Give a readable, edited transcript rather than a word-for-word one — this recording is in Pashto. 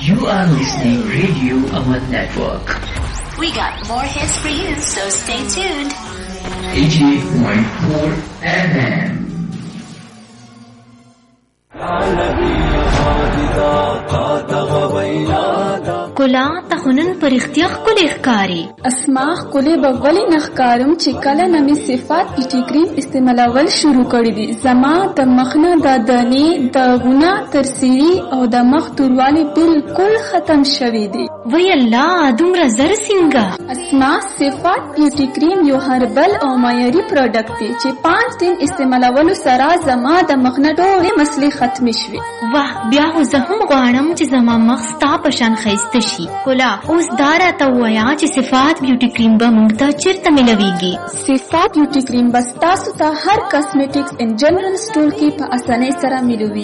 You are listening Radio Aman Network. We got more hits for you, so stay tuned. 88.4 FM. کلا تخنن پر اختیار کلی اخکاری اسما کلی بغلی نخکارم چې کله نمی صفات پیټی کریم استعمالول شروع کړی دي زما د مخنه د دانی د غنا ترسیری او د مخ توروالی بالکل ختم شوی دي وی الله دومره زر څنګه اسما صفات پیټی کریم یو هربل او معیاري پروډکټ دی چې 5 دن استعمالول سره زما د مخنه ټولې مسلې ختم شوي واه بیا زه هم غواړم چې زما مخ ستا په شان ښایسته شي کلا اوس دا راته ووایه چې صفات بیوټي کریم به موږ ته چېرته ملویږي صفات بیوټي کریم به ستاسو ته هر کاسمیټکس ان جنرال سټور کې په اسانۍ سره ملوي